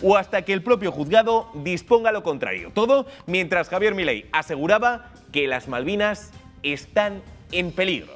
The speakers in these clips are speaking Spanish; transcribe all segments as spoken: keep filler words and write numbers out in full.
o hasta que el propio juzgado disponga lo contrario. Todo mientras Javier Milei aseguraba que las Malvinas están en peligro.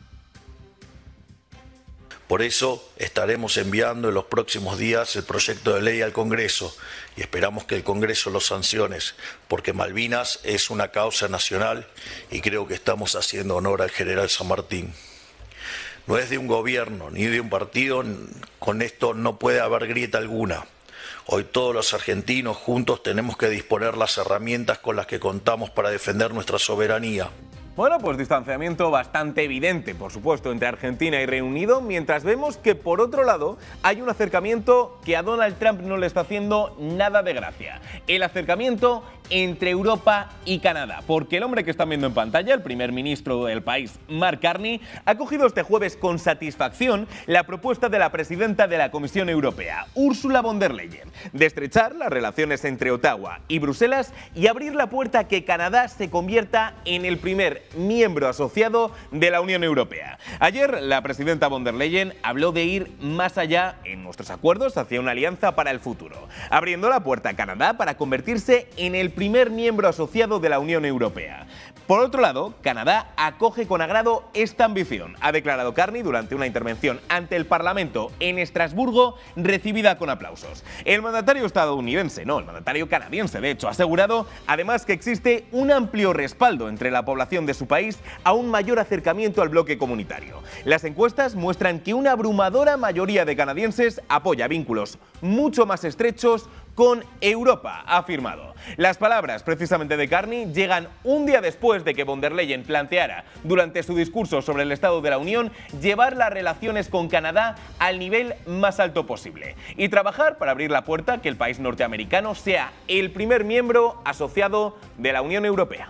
Por eso estaremos enviando en los próximos días el proyecto de ley al Congreso y esperamos que el Congreso lo sancione, porque Malvinas es una causa nacional y creo que estamos haciendo honor al general San Martín. No es de un gobierno ni de un partido, con esto no puede haber grieta alguna. Hoy todos los argentinos juntos tenemos que disponer las herramientas con las que contamos para defender nuestra soberanía. Bueno, pues distanciamiento bastante evidente, por supuesto, entre Argentina y Reino Unido, mientras vemos que, por otro lado, hay un acercamiento que a Donald Trump no le está haciendo nada de gracia. El acercamiento entre Europa y Canadá, porque el hombre que están viendo en pantalla, el primer ministro del país, Mark Carney, ha cogido este jueves con satisfacción la propuesta de la presidenta de la Comisión Europea, Ursula von der Leyen, de estrechar las relaciones entre Ottawa y Bruselas y abrir la puerta a que Canadá se convierta en el primer miembro asociado de la Unión Europea. Ayer, la presidenta von der Leyen habló de ir más allá en nuestros acuerdos hacia una alianza para el futuro, abriendo la puerta a Canadá para convertirse en el primer miembro asociado de la Unión Europea. Por otro lado, Canadá acoge con agrado esta ambición, ha declarado Carney durante una intervención ante el Parlamento en Estrasburgo, recibida con aplausos. El mandatario estadounidense, no, el mandatario canadiense, de hecho, ha asegurado además que existe un amplio respaldo entre la población de su país a un mayor acercamiento al bloque comunitario. Las encuestas muestran que una abrumadora mayoría de canadienses apoya vínculos mucho más estrechos con Europa, ha afirmado. Las palabras precisamente de Carney llegan un día después de que von der Leyen planteara durante su discurso sobre el Estado de la Unión llevar las relaciones con Canadá al nivel más alto posible y trabajar para abrir la puerta a que el país norteamericano sea el primer miembro asociado de la Unión Europea.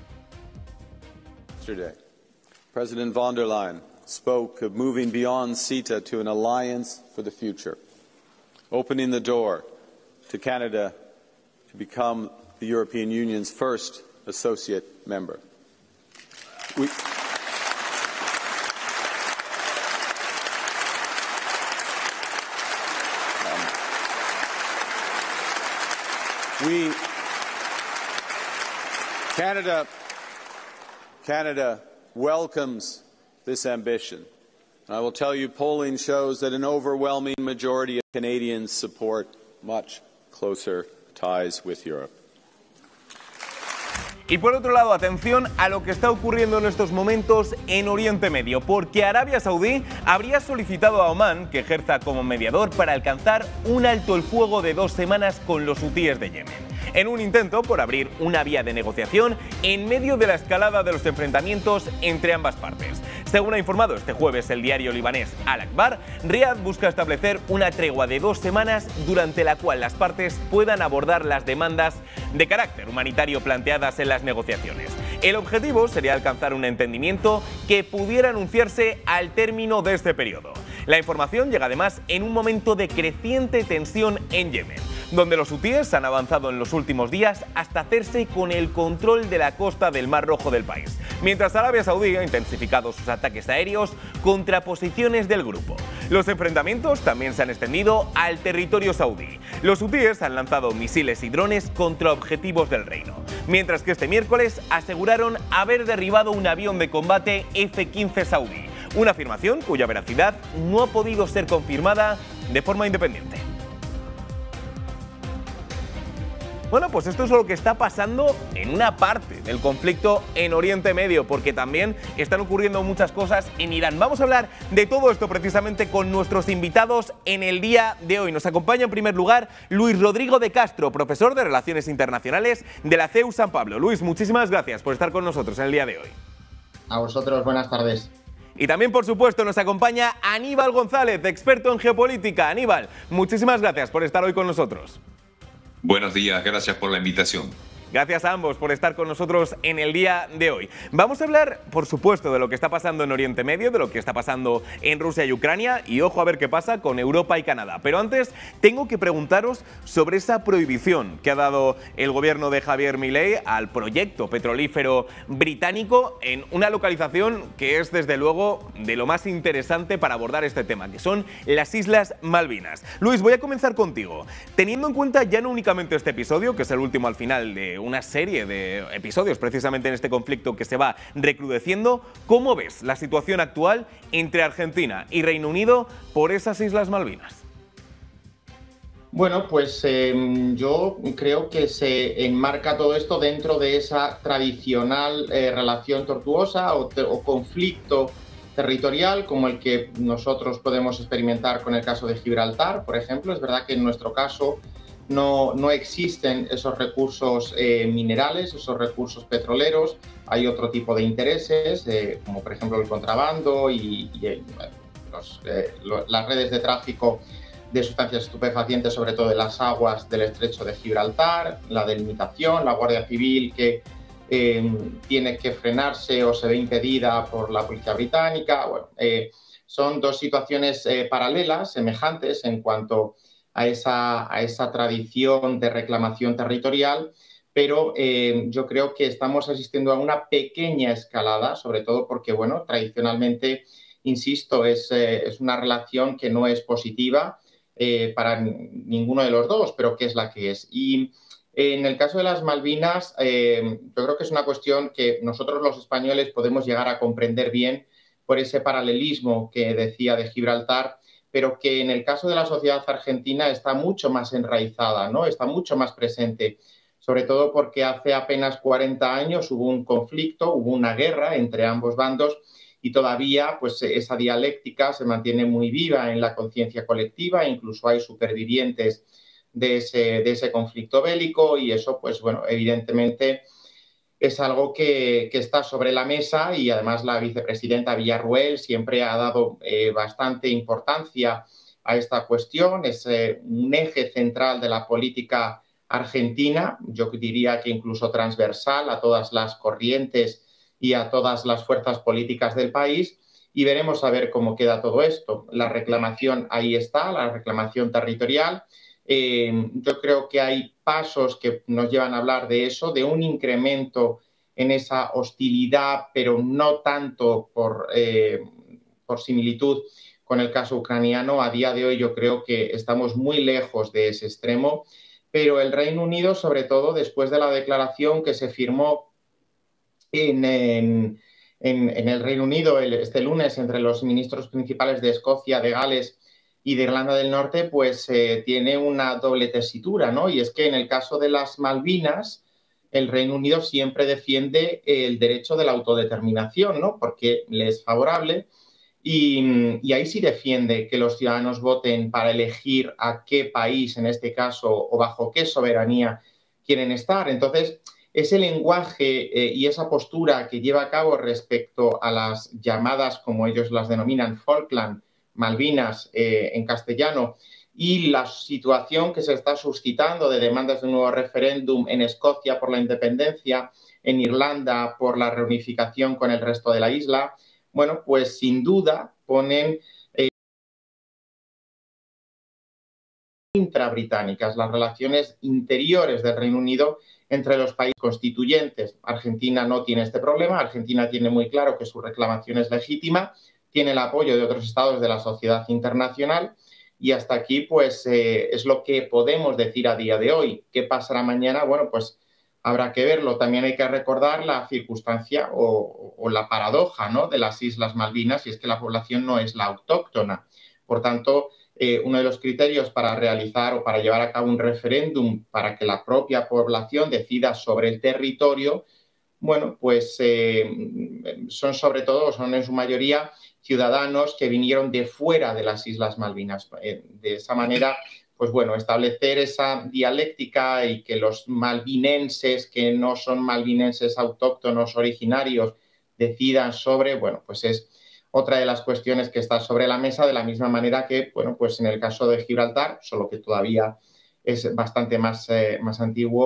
Yesterday, President von der Leyen spoke of moving beyond CETA to an alliance for the future, opening the door to Canada to become the European Union's first associate member. We um, we Canada Canada welcomes this ambition. And I will tell you, polling shows that an overwhelming majority of Canadians support much closer ties with Europe. Y por otro lado, atención a lo que está ocurriendo en estos momentos en Oriente Medio, porque Arabia Saudí habría solicitado a Omán que ejerza como mediador para alcanzar un alto el fuego de dos semanas con los hutíes de Yemen, en un intento por abrir una vía de negociación en medio de la escalada de los enfrentamientos entre ambas partes. Según ha informado este jueves el diario libanés Al Akbar, Riad busca establecer una tregua de dos semanas durante la cual las partes puedan abordar las demandas de carácter humanitario planteadas en las negociaciones. El objetivo sería alcanzar un entendimiento que pudiera anunciarse al término de este periodo. La información llega además en un momento de creciente tensión en Yemen, donde los hutíes han avanzado en los últimos días hasta hacerse con el control de la costa del Mar Rojo del país, mientras Arabia Saudí ha intensificado sus ataques aéreos contra posiciones del grupo. Los enfrentamientos también se han extendido al territorio saudí. Los hutíes han lanzado misiles y drones contra objetivos del reino, mientras que este miércoles aseguraron haber derribado un avión de combate F quince saudí, una afirmación cuya veracidad no ha podido ser confirmada de forma independiente. Bueno, pues esto es lo que está pasando en una parte del conflicto en Oriente Medio, porque también están ocurriendo muchas cosas en Irán. Vamos a hablar de todo esto precisamente con nuestros invitados en el día de hoy. Nos acompaña en primer lugar Luis Rodrigo de Castro, profesor de Relaciones Internacionales de la C E U San Pablo. Luis, muchísimas gracias por estar con nosotros en el día de hoy. A vosotros, buenas tardes. Y también, por supuesto, nos acompaña Aníbal González, experto en geopolítica. Aníbal, muchísimas gracias por estar hoy con nosotros. Buenos días, gracias por la invitación. Gracias a ambos por estar con nosotros en el día de hoy. Vamos a hablar, por supuesto, de lo que está pasando en Oriente Medio, de lo que está pasando en Rusia y Ucrania, y ojo a ver qué pasa con Europa y Canadá. Pero antes tengo que preguntaros sobre esa prohibición que ha dado el gobierno de Javier Milei al proyecto petrolífero británico en una localización que es desde luego de lo más interesante para abordar este tema, que son las Islas Malvinas. Luis, voy a comenzar contigo. Teniendo en cuenta ya no únicamente este episodio, que es el último al final de una serie de episodios precisamente en este conflicto que se va recrudeciendo, ¿cómo ves la situación actual entre Argentina y Reino Unido por esas Islas Malvinas? Bueno, pues eh, yo creo que se enmarca todo esto dentro de esa tradicional eh, relación tortuosa o, te, o conflicto territorial como el que nosotros podemos experimentar con el caso de Gibraltar, por ejemplo. Es verdad que en nuestro caso no, no existen esos recursos eh, minerales, esos recursos petroleros. Hay otro tipo de intereses, eh, como por ejemplo el contrabando y, y eh, los, eh, lo, las redes de tráfico de sustancias estupefacientes, sobre todo en las aguas del estrecho de Gibraltar, la delimitación, la Guardia Civil que eh, tiene que frenarse o se ve impedida por la policía británica. Bueno, eh, son dos situaciones eh, paralelas, semejantes en cuanto a esa, a esa tradición de reclamación territorial, pero eh, yo creo que estamos asistiendo a una pequeña escalada, sobre todo porque, bueno, tradicionalmente, insisto, es, eh, es una relación que no es positiva eh, para ninguno de los dos, pero que es la que es. Y en el caso de las Malvinas, eh, yo creo que es una cuestión que nosotros los españoles podemos llegar a comprender bien por ese paralelismo que decía de Gibraltar, pero que en el caso de la sociedad argentina está mucho más enraizada, ¿no? Está mucho más presente, sobre todo porque hace apenas cuarenta años hubo un conflicto, hubo una guerra entre ambos bandos y todavía pues, esa dialéctica se mantiene muy viva en la conciencia colectiva, incluso hay supervivientes de ese, de ese conflicto bélico y eso, pues bueno, evidentemente es algo que, que está sobre la mesa y además la vicepresidenta Villarruel siempre ha dado eh, bastante importancia a esta cuestión. Es eh, un eje central de la política argentina, yo diría que incluso transversal a todas las corrientes y a todas las fuerzas políticas del país y veremos a ver cómo queda todo esto. La reclamación ahí está, la reclamación territorial. Eh, yo creo que hay pasos que nos llevan a hablar de eso, de un incremento en esa hostilidad, pero no tanto por, eh, por similitud con el caso ucraniano. A día de hoy yo creo que estamos muy lejos de ese extremo, pero el Reino Unido, sobre todo después de la declaración que se firmó en, en, en, en el Reino Unido el, este lunes entre los ministros principales de Escocia, de Gales y de Irlanda del Norte, pues eh, tiene una doble tesitura, ¿no? Y es que en el caso de las Malvinas, el Reino Unido siempre defiende el derecho de la autodeterminación, ¿no? Porque le es favorable y, y ahí sí defiende que los ciudadanos voten para elegir a qué país, en este caso, o bajo qué soberanía quieren estar. Entonces, ese lenguaje eh, y esa postura que lleva a cabo respecto a las llamadas, como ellos las denominan, Falkland, Malvinas eh, en castellano, y la situación que se está suscitando de demandas de un nuevo referéndum en Escocia por la independencia, en Irlanda por la reunificación con el resto de la isla, bueno, pues sin duda ponen eh, intrabritánicas, las relaciones interiores del Reino Unido entre los países constituyentes. Argentina no tiene este problema, Argentina tiene muy claro que su reclamación es legítima, tiene el apoyo de otros estados de la sociedad internacional y hasta aquí pues eh, es lo que podemos decir a día de hoy. ¿Qué pasará mañana? Bueno, pues habrá que verlo. También hay que recordar la circunstancia o, o la paradoja, ¿no?, de las Islas Malvinas, y es que la población no es la autóctona. Por tanto, eh, uno de los criterios para realizar o para llevar a cabo un referéndum para que la propia población decida sobre el territorio, bueno, pues eh, son sobre todo, son en su mayoría ciudadanos que vinieron de fuera de las Islas Malvinas. Eh, de esa manera, pues bueno, establecer esa dialéctica y que los malvinenses, que no son malvinenses autóctonos originarios, decidan sobre, bueno, pues es otra de las cuestiones que está sobre la mesa, de la misma manera que, bueno, pues en el caso de Gibraltar, solo que todavía es bastante más, eh, más antiguo,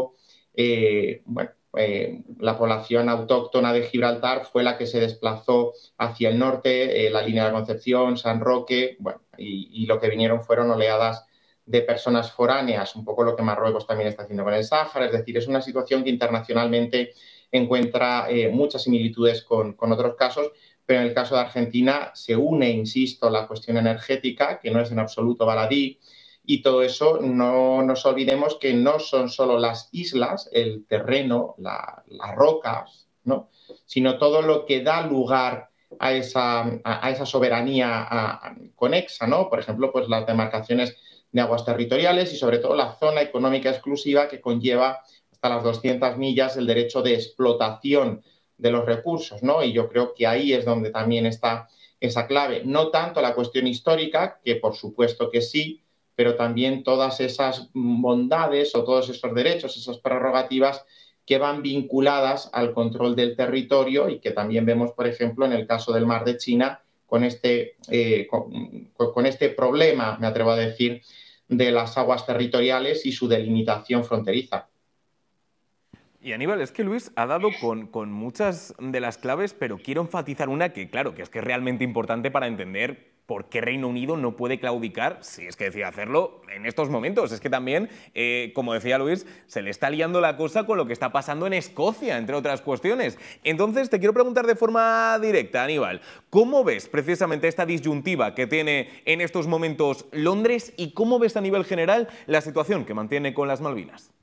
eh, bueno, eh, la población autóctona de Gibraltar fue la que se desplazó hacia el norte, eh, la línea de la Concepción, San Roque, bueno, y, y lo que vinieron fueron oleadas de personas foráneas, un poco lo que Marruecos también está haciendo con el Sáhara, es decir, es una situación que internacionalmente encuentra eh, muchas similitudes con, con otros casos, pero en el caso de Argentina se une, insisto, la cuestión energética, que no es en absoluto baladí, y todo eso no nos olvidemos que no son solo las islas, el terreno, la, las rocas, ¿no? Sino todo lo que da lugar a esa, a, a esa soberanía a, a, conexa, ¿no? Por ejemplo, pues las demarcaciones de aguas territoriales y sobre todo la zona económica exclusiva que conlleva hasta las doscientas millas el derecho de explotación de los recursos, ¿no? Y yo creo que ahí es donde también está esa clave. No tanto la cuestión histórica, que por supuesto que sí, pero también todas esas bondades o todos esos derechos, esas prerrogativas que van vinculadas al control del territorio y que también vemos, por ejemplo, en el caso del Mar de China, con este, eh, con, con este problema, me atrevo a decir, de las aguas territoriales y su delimitación fronteriza. Y Aníbal, es que Luis ha dado con, con muchas de las claves, pero quiero enfatizar una que, claro, que es que es realmente importante para entender por qué Reino Unido no puede claudicar, si es que decide hacerlo, en estos momentos. Es que también, eh, como decía Luis, se le está liando la cosa con lo que está pasando en Escocia, entre otras cuestiones. Entonces, te quiero preguntar de forma directa, Aníbal, ¿cómo ves precisamente esta disyuntiva que tiene en estos momentos Londres y cómo ves a nivel general la situación que mantiene con las Malvinas?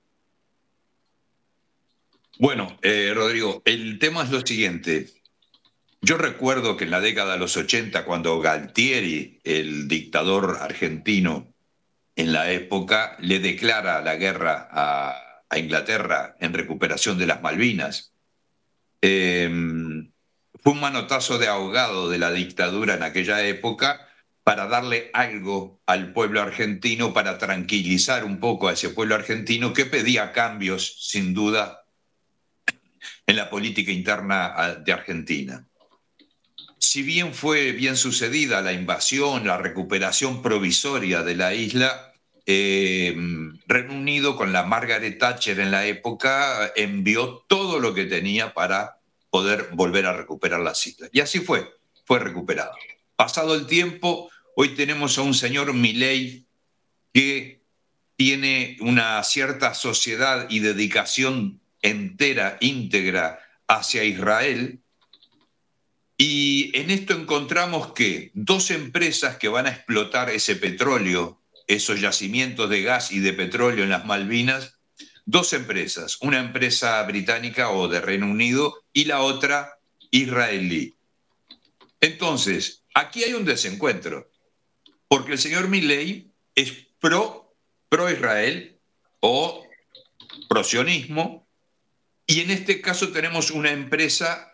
Bueno, eh, Rodrigo, el tema es lo siguiente. Yo recuerdo que en la década de los ochenta, cuando Galtieri, el dictador argentino en la época, le declara la guerra a, a Inglaterra en recuperación de las Malvinas, eh, fue un manotazo de ahogado de la dictadura en aquella época para darle algo al pueblo argentino, para tranquilizar un poco a ese pueblo argentino que pedía cambios, sin duda, en la política interna de Argentina. Si bien fue bien sucedida la invasión, la recuperación provisoria de la isla, eh, Reino Unido, con la Margaret Thatcher en la época, envió todo lo que tenía para poder volver a recuperar las islas. Y así fue, fue recuperado. Pasado el tiempo, hoy tenemos a un señor Milei que tiene una cierta sociedad y dedicación entera, íntegra hacia Israel. Y en esto encontramos que dos empresas que van a explotar ese petróleo, esos yacimientos de gas y de petróleo en las Malvinas, dos empresas, una empresa británica o de Reino Unido y la otra israelí. Entonces, aquí hay un desencuentro, porque el señor Milei es pro, pro Israel o pro sionismo, y en este caso tenemos una empresa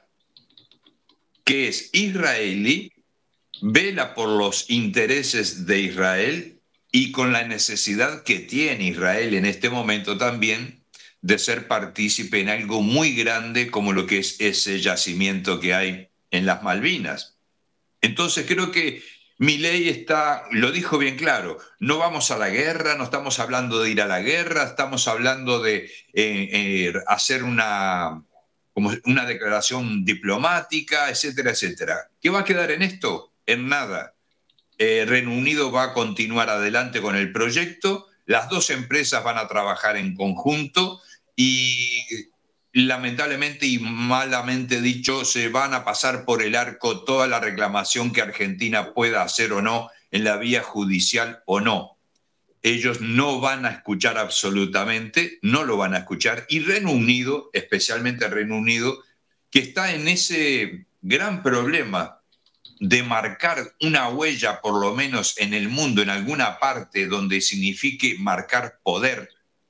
que es israelí, vela por los intereses de Israel y con la necesidad que tiene Israel en este momento también de ser partícipe en algo muy grande como lo que es ese yacimiento que hay en las Malvinas. Entonces creo que Milei está, lo dijo bien claro, no vamos a la guerra, no estamos hablando de ir a la guerra, estamos hablando de eh, eh, hacer una, como una declaración diplomática, etcétera, etcétera. ¿Qué va a quedar en esto? En nada. Eh, Reino Unido va a continuar adelante con el proyecto, las dos empresas van a trabajar en conjunto y lamentablemente y malamente dicho, se van a pasar por el arco toda la reclamación que Argentina pueda hacer o no en la vía judicial o no. Ellos no van a escuchar absolutamente, no lo van a escuchar. Y Reino Unido, especialmente Reino Unido, que está en ese gran problema de marcar una huella, por lo menos en el mundo, en alguna parte donde signifique marcar poder,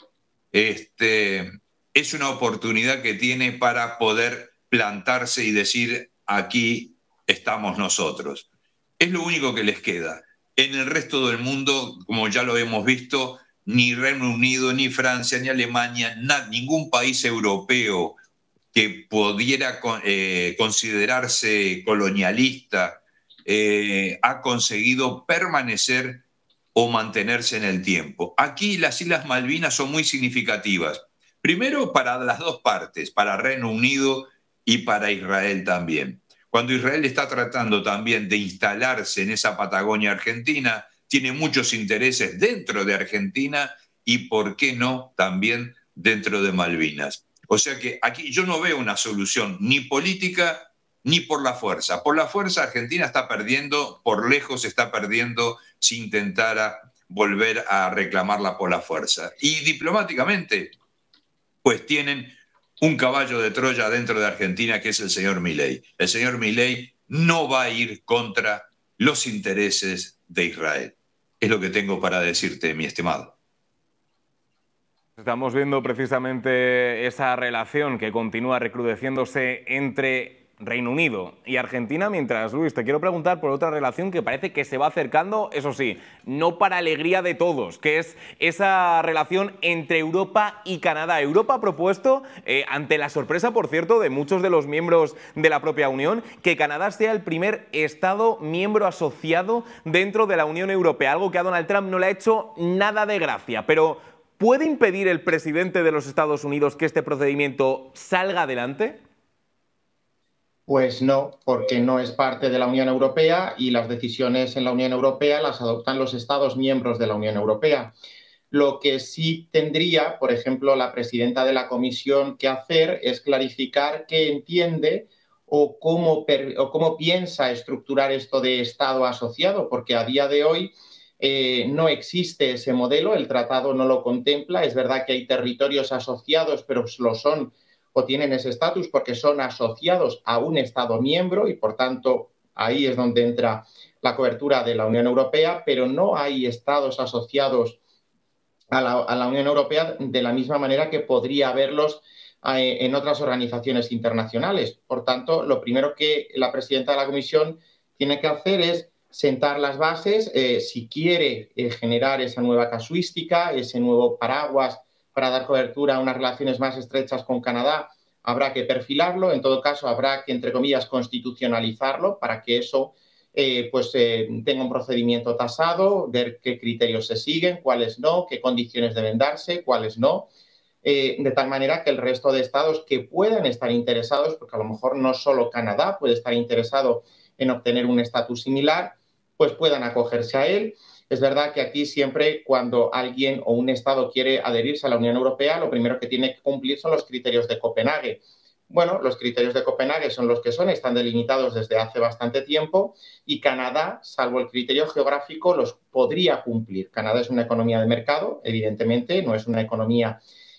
este... es una oportunidad que tiene para poder plantarse y decir, aquí estamos nosotros. Es lo único que les queda. En el resto del mundo, como ya lo hemos visto, ni Reino Unido, ni Francia, ni Alemania, na, ningún país europeo que pudiera eh, considerarse colonialista eh, ha conseguido permanecer o mantenerse en el tiempo. Aquí las Islas Malvinas son muy significativas, Primero para las dos partes, para Reino Unido y para Israel también. Cuando Israel está tratando también de instalarse en esa Patagonia argentina, tiene muchos intereses dentro de Argentina y, ¿por qué no?, también dentro de Malvinas. O sea que aquí yo no veo una solución ni política ni por la fuerza. Por la fuerza Argentina está perdiendo, por lejos está perdiendo si intentara volver a reclamarla por la fuerza. Y diplomáticamente, pues tienen un caballo de Troya dentro de Argentina que es el señor Milei. El señor Milei no va a ir contra los intereses de Israel. Es lo que tengo para decirte, mi estimado. Estamos viendo precisamente esa relación que continúa recrudeciéndose entre Reino Unido y Argentina, mientras, Luis, te quiero preguntar por otra relación que parece que se va acercando, eso sí, no para alegría de todos, que es esa relación entre Europa y Canadá. Europa ha propuesto, eh, ante la sorpresa, por cierto, de muchos de los miembros de la propia Unión, que Canadá sea el primer Estado miembro asociado dentro de la Unión Europea, algo que a Donald Trump no le ha hecho nada de gracia, pero ¿puede impedir el presidente de los Estados Unidos que este procedimiento salga adelante? Pues no, porque no es parte de la Unión Europea y las decisiones en la Unión Europea las adoptan los Estados miembros de la Unión Europea. Lo que sí tendría, por ejemplo, la presidenta de la Comisión que hacer es clarificar qué entiende o cómo, o cómo piensa estructurar esto de Estado asociado, porque a día de hoy eh, no existe ese modelo, el tratado no lo contempla. Es verdad que hay territorios asociados, pero lo son o tienen ese estatus porque son asociados a un Estado miembro y, por tanto, ahí es donde entra la cobertura de la Unión Europea, pero no hay Estados asociados a la, a la Unión Europea de la misma manera que podría haberlos eh, en otras organizaciones internacionales. Por tanto, lo primero que la presidenta de la Comisión tiene que hacer es sentar las bases, eh, si quiere eh, generar esa nueva casuística, ese nuevo paraguas para dar cobertura a unas relaciones más estrechas con Canadá, habrá que perfilarlo. En todo caso, habrá que, entre comillas, constitucionalizarlo para que eso eh, pues, eh, tenga un procedimiento tasado, ver qué criterios se siguen, cuáles no, qué condiciones deben darse, cuáles no, eh, de tal manera que el resto de estados que puedan estar interesados, porque a lo mejor no solo Canadá puede estar interesado en obtener un estatus similar, pues puedan acogerse a él. Es verdad que aquí siempre cuando alguien o un Estado quiere adherirse a la Unión Europea, lo primero que tiene que cumplir son los criterios de Copenhague. Bueno, los criterios de Copenhague son los que son, están delimitados desde hace bastante tiempo y Canadá, salvo el criterio geográfico, los podría cumplir. Canadá es una economía de mercado, evidentemente, no es una economía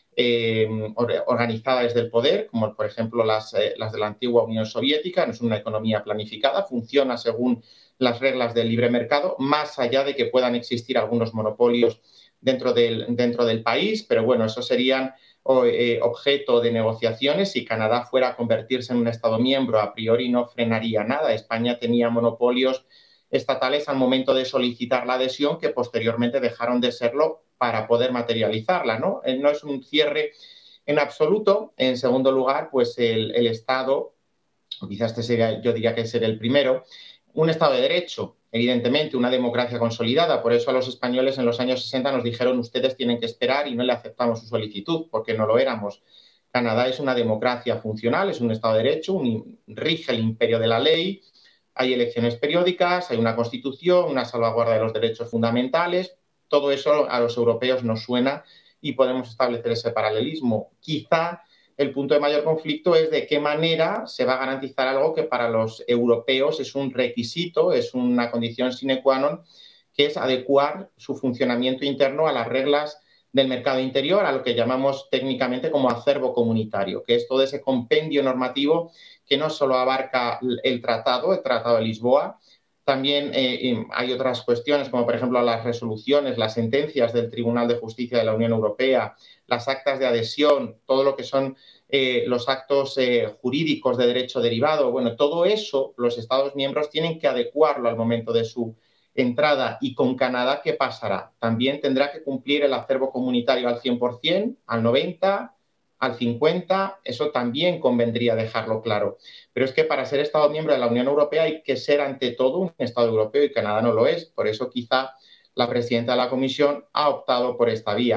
eh, organizada desde el poder, como por ejemplo las, eh, las de la antigua Unión Soviética, no es una economía planificada, funciona según las reglas del libre mercado, más allá de que puedan existir algunos monopolios dentro del, dentro del país, pero bueno, eso serían eh, objeto de negociaciones. Si Canadá fuera a convertirse en un Estado miembro, a priori no frenaría nada. España tenía monopolios estatales al momento de solicitar la adhesión que posteriormente dejaron de serlo para poder materializarla, ¿no? No es un cierre en absoluto. En segundo lugar, pues el, el Estado, quizás este sería, yo diría que sería el primero, un Estado de Derecho, evidentemente, una democracia consolidada. Por eso a los españoles en los años sesenta nos dijeron ustedes tienen que esperar y no le aceptamos su solicitud, porque no lo éramos. Canadá es una democracia funcional, es un Estado de Derecho, un, rige el imperio de la ley, hay elecciones periódicas, hay una constitución, una salvaguarda de los derechos fundamentales. Todo eso a los europeos nos suena y podemos establecer ese paralelismo. Quizá el punto de mayor conflicto es de qué manera se va a garantizar algo que para los europeos es un requisito, es una condición sine qua non, que es adecuar su funcionamiento interno a las reglas del mercado interior, a lo que llamamos técnicamente como acervo comunitario, que es todo ese compendio normativo que no solo abarca el tratado, el Tratado de Lisboa, también eh, hay otras cuestiones como, por ejemplo, las resoluciones, las sentencias del Tribunal de Justicia de la Unión Europea, las actas de adhesión, todo lo que son eh, los actos eh, jurídicos de derecho derivado. Bueno, todo eso los Estados miembros tienen que adecuarlo al momento de su entrada. Y con Canadá, ¿qué pasará? También tendrá que cumplir el acervo comunitario al cien por ciento, al noventa por ciento, al cincuenta por ciento, eso también convendría dejarlo claro. Pero es que para ser Estado miembro de la Unión Europea hay que ser ante todo un Estado europeo y Canadá no lo es. Por eso quizá la presidenta de la Comisión ha optado por esta vía.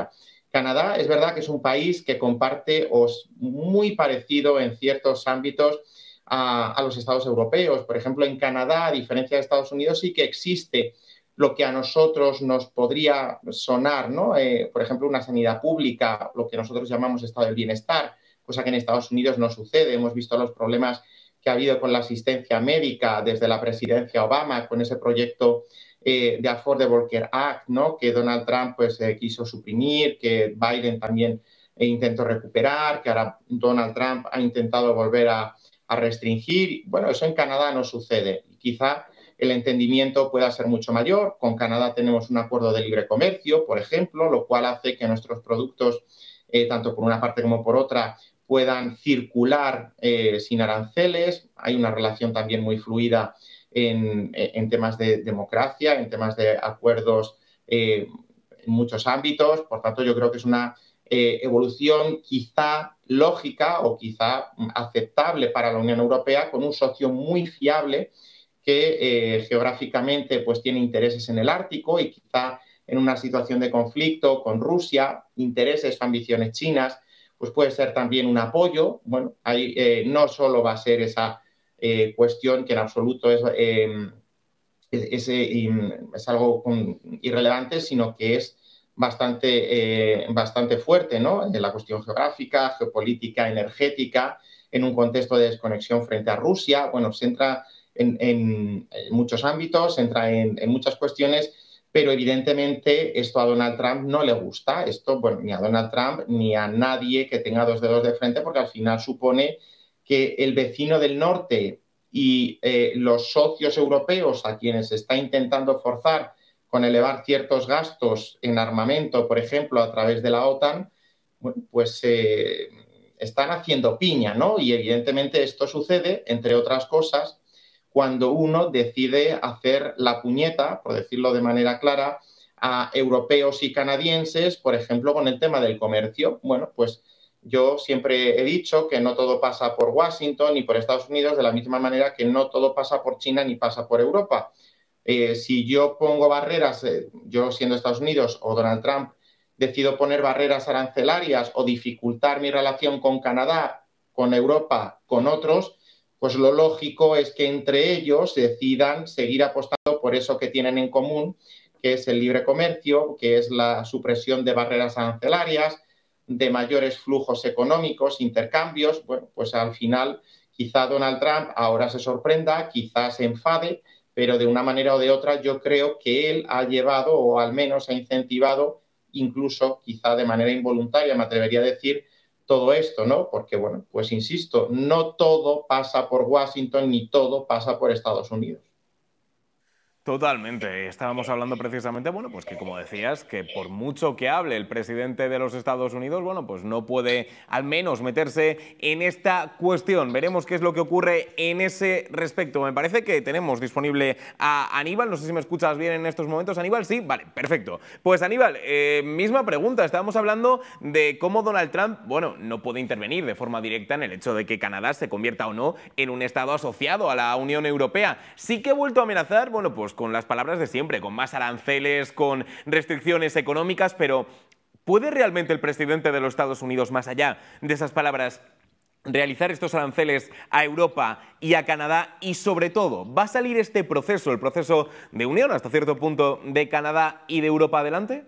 Canadá es verdad que es un país que comparte o es muy parecido en ciertos ámbitos a, a los estados europeos. Por ejemplo, en Canadá, a diferencia de Estados Unidos, sí que existe lo que a nosotros nos podría sonar, ¿no? Eh, por ejemplo, una sanidad pública, lo que nosotros llamamos estado del bienestar, cosa que en Estados Unidos no sucede. Hemos visto los problemas que ha habido con la asistencia médica desde la presidencia Obama, con ese proyecto eh, de Affordable Care Act, ¿no? Que Donald Trump pues, eh, quiso suprimir, que Biden también eh, intentó recuperar, que ahora Donald Trump ha intentado volver a, a restringir. Bueno, eso en Canadá no sucede. Quizá el entendimiento pueda ser mucho mayor. Con Canadá tenemos un acuerdo de libre comercio, por ejemplo, lo cual hace que nuestros productos, eh, tanto por una parte como por otra, puedan circular eh, sin aranceles. Hay una relación también muy fluida en, en temas de democracia, en temas de acuerdos eh, en muchos ámbitos. Por tanto, yo creo que es una eh, evolución quizá lógica o quizá aceptable para la Unión Europea, con un socio muy fiable que eh, geográficamente pues, tiene intereses en el Ártico y quizá en una situación de conflicto con Rusia, intereses o ambiciones chinas, pues puede ser también un apoyo. Bueno, ahí eh, no solo va a ser esa eh, cuestión que en absoluto es, eh, es, es, es algo irrelevante, sino que es bastante, eh, bastante fuerte, ¿no? En la cuestión geográfica, geopolítica, energética, en un contexto de desconexión frente a Rusia. Bueno, se entra En, en, en muchos ámbitos, entra en, en muchas cuestiones, pero evidentemente esto a Donald Trump no le gusta. Esto, bueno, ni a Donald Trump ni a nadie que tenga dos dedos de frente, porque al final supone que el vecino del norte y eh, los socios europeos a quienes se está intentando forzar con elevar ciertos gastos en armamento, por ejemplo, a través de la OTAN, bueno, pues eh, están haciendo piña, ¿no? Y evidentemente esto sucede, entre otras cosas, cuando uno decide hacer la puñeta, por decirlo de manera clara, a europeos y canadienses, por ejemplo, con el tema del comercio. Bueno, pues yo siempre he dicho que no todo pasa por Washington ni por Estados Unidos, de la misma manera que no todo pasa por China ni pasa por Europa. Eh, si yo pongo barreras, eh, yo siendo Estados Unidos o Donald Trump, decido poner barreras arancelarias o dificultar mi relación con Canadá, con Europa, con otros, pues lo lógico es que entre ellos decidan seguir apostando por eso que tienen en común, que es el libre comercio, que es la supresión de barreras arancelarias, de mayores flujos económicos, intercambios. Bueno, pues al final quizá Donald Trump ahora se sorprenda, quizá se enfade, pero de una manera o de otra yo creo que él ha llevado o al menos ha incentivado, incluso quizá de manera involuntaria, me atrevería a decir, todo esto, ¿no? Porque, bueno, pues insisto, no todo pasa por Washington ni todo pasa por Estados Unidos. Totalmente. Estábamos hablando precisamente, bueno, pues que como decías, que por mucho que hable el presidente de los Estados Unidos, bueno, pues no puede al menos meterse en esta cuestión. Veremos qué es lo que ocurre en ese respecto. Me parece que tenemos disponible a Aníbal. No sé si me escuchas bien en estos momentos, Aníbal. Sí, vale, perfecto. Pues Aníbal, eh, misma pregunta. Estábamos hablando de cómo Donald Trump, bueno, no puede intervenir de forma directa en el hecho de que Canadá se convierta o no en un estado asociado a la Unión Europea. Sí que ha vuelto a amenazar, bueno, pues con las palabras de siempre, con más aranceles, con restricciones económicas, pero ¿puede realmente el presidente de los Estados Unidos, más allá de esas palabras, realizar estos aranceles a Europa y a Canadá? Y sobre todo, ¿va a salir este proceso, el proceso de unión hasta cierto punto de Canadá y de Europa adelante?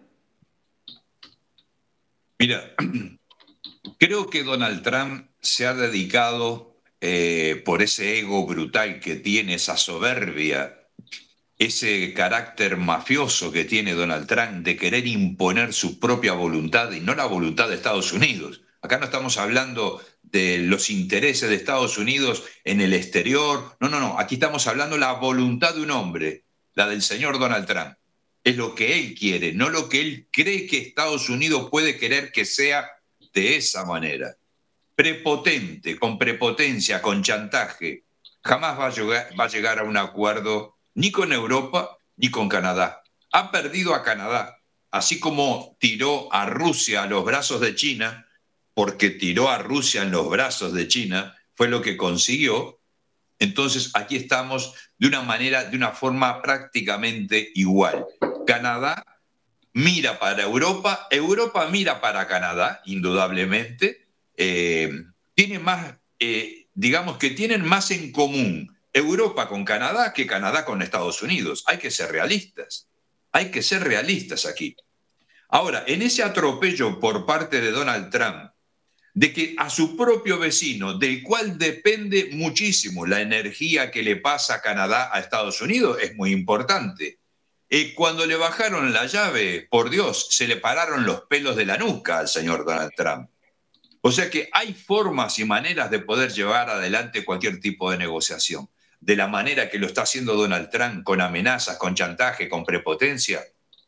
Mira, creo que Donald Trump se ha dedicado, eh, por ese ego brutal que tiene, esa soberbia, ese carácter mafioso que tiene Donald Trump de querer imponer su propia voluntad y no la voluntad de Estados Unidos. Acá no estamos hablando de los intereses de Estados Unidos en el exterior. No, no, no. Aquí estamos hablando de la voluntad de un hombre, la del señor Donald Trump. Es lo que él quiere, no lo que él cree que Estados Unidos puede querer que sea de esa manera. Prepotente, con prepotencia, con chantaje. Jamás va a llegar, va a llegar a un acuerdo ni con Europa ni con Canadá. Ha perdido a Canadá, así como tiró a Rusia a los brazos de China, porque tiró a Rusia en los brazos de China, fue lo que consiguió. Entonces aquí estamos de una manera, de una forma prácticamente igual. Canadá mira para Europa, Europa mira para Canadá, indudablemente. Eh, tiene más, eh, digamos que tienen más en común Europa con Canadá que Canadá con Estados Unidos. Hay que ser realistas. Hay que ser realistas aquí. Ahora, en ese atropello por parte de Donald Trump, de que a su propio vecino, del cual depende muchísimo la energía que le pasa a Canadá a Estados Unidos, es muy importante. Eh, cuando le bajaron la llave, por Dios, se le pararon los pelos de la nuca al señor Donald Trump. O sea que hay formas y maneras de poder llevar adelante cualquier tipo de negociación. De la manera que lo está haciendo Donald Trump, con amenazas, con chantaje, con prepotencia,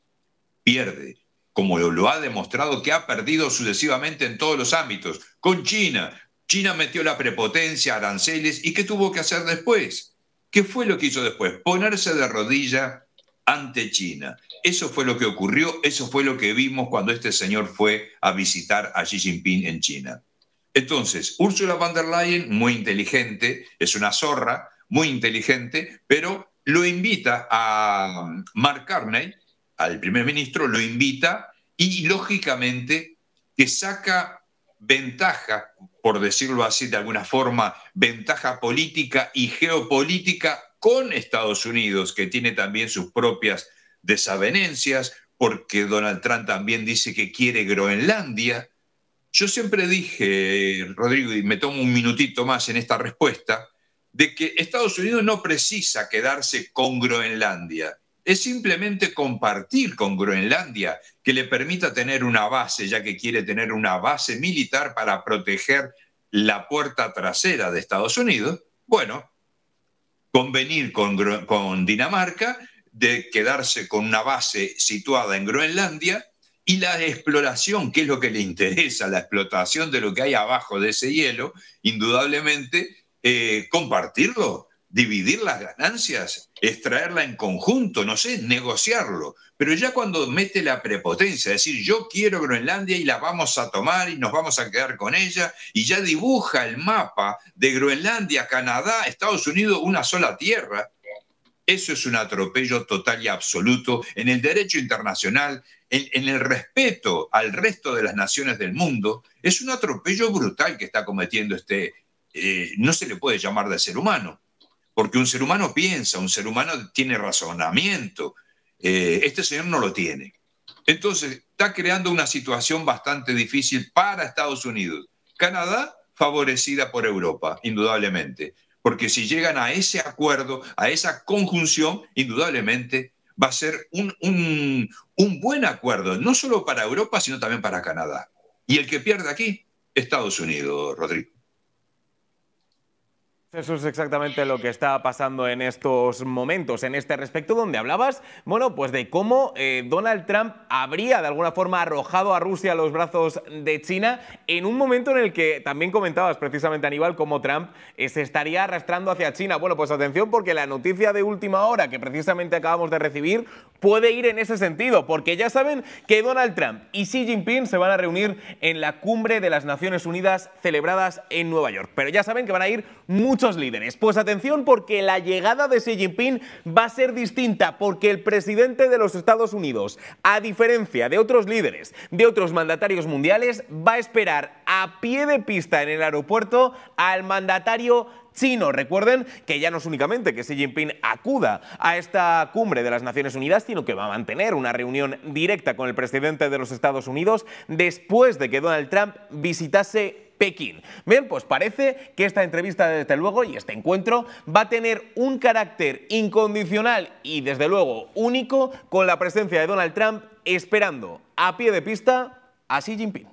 pierde. Como lo ha demostrado que ha perdido sucesivamente en todos los ámbitos. Con China. China metió la prepotencia, aranceles, ¿y qué tuvo que hacer después? ¿Qué fue lo que hizo después? Ponerse de rodilla ante China. Eso fue lo que ocurrió, eso fue lo que vimos cuando este señor fue a visitar a Xi Jinping en China. Entonces, Ursula von der Leyen, muy inteligente, es una zorra, muy inteligente, pero lo invita a Mark Carney, al primer ministro, lo invita y, lógicamente, que saca ventaja, por decirlo así de alguna forma, ventaja política y geopolítica con Estados Unidos, que tiene también sus propias desavenencias, porque Donald Trump también dice que quiere Groenlandia. Yo siempre dije, Rodrigo, y me tomo un minutito más en esta respuesta, de que Estados Unidos no precisa quedarse con Groenlandia. Es simplemente compartir con Groenlandia, que le permita tener una base, ya que quiere tener una base militar para proteger la puerta trasera de Estados Unidos. Bueno, convenir con, con Dinamarca de quedarse con una base situada en Groenlandia y la exploración, que es lo que le interesa, la explotación de lo que hay abajo de ese hielo, indudablemente, eh, compartirlo, dividir las ganancias, extraerla en conjunto, no sé, negociarlo. Pero ya cuando mete la prepotencia, es decir, yo quiero Groenlandia y la vamos a tomar y nos vamos a quedar con ella, y ya dibuja el mapa de Groenlandia, Canadá, Estados Unidos, una sola tierra. Eso es un atropello total y absoluto en el derecho internacional, en, en el respeto al resto de las naciones del mundo. Es un atropello brutal que está cometiendo este, eh, no se le puede llamar de ser humano, porque un ser humano piensa, un ser humano tiene razonamiento. Eh, este señor no lo tiene. Entonces, está creando una situación bastante difícil para Estados Unidos. Canadá, favorecida por Europa, indudablemente. Porque si llegan a ese acuerdo, a esa conjunción, indudablemente va a ser un, un, un buen acuerdo, no solo para Europa, sino también para Canadá. Y el que pierde aquí, Estados Unidos, Rodrigo. Eso es exactamente lo que está pasando en estos momentos, en este respecto, donde hablabas, bueno, pues de cómo eh, Donald Trump habría de alguna forma arrojado a Rusia a los brazos de China en un momento en el que también comentabas precisamente, Aníbal, cómo Trump eh, se estaría arrastrando hacia China. Bueno, pues atención, porque la noticia de última hora que precisamente acabamos de recibir puede ir en ese sentido, porque ya saben que Donald Trump y Xi Jinping se van a reunir en la cumbre de las Naciones Unidas celebradas en Nueva York, pero ya saben que van a ir muchos líderes. Pues atención, porque la llegada de Xi Jinping va a ser distinta, porque el presidente de los Estados Unidos, a diferencia de otros líderes, de otros mandatarios mundiales, va a esperar a pie de pista en el aeropuerto al mandatario chino. Recuerden que ya no es únicamente que Xi Jinping acuda a esta cumbre de las Naciones Unidas, sino que va a mantener una reunión directa con el presidente de los Estados Unidos después de que Donald Trump visitase Pekín. Bien, pues parece que esta entrevista, desde luego, y este encuentro va a tener un carácter incondicional y, desde luego, único, con la presencia de Donald Trump esperando a pie de pista a Xi Jinping.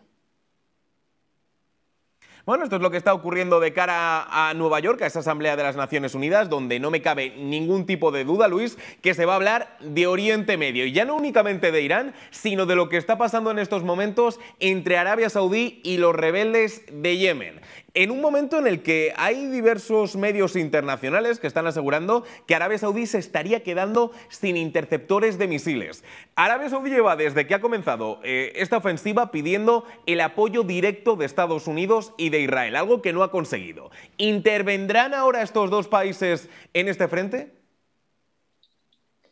Bueno, esto es lo que está ocurriendo de cara a Nueva York, a esa Asamblea de las Naciones Unidas, donde no me cabe ningún tipo de duda, Luis, que se va a hablar de Oriente Medio. Y ya no únicamente de Irán, sino de lo que está pasando en estos momentos entre Arabia Saudí y los rebeldes de Yemen. En un momento en el que hay diversos medios internacionales que están asegurando que Arabia Saudí se estaría quedando sin interceptores de misiles. Arabia Saudí lleva, desde que ha comenzado eh, esta ofensiva, pidiendo el apoyo directo de Estados Unidos y de Israel, algo que no ha conseguido. ¿Intervendrán ahora estos dos países en este frente?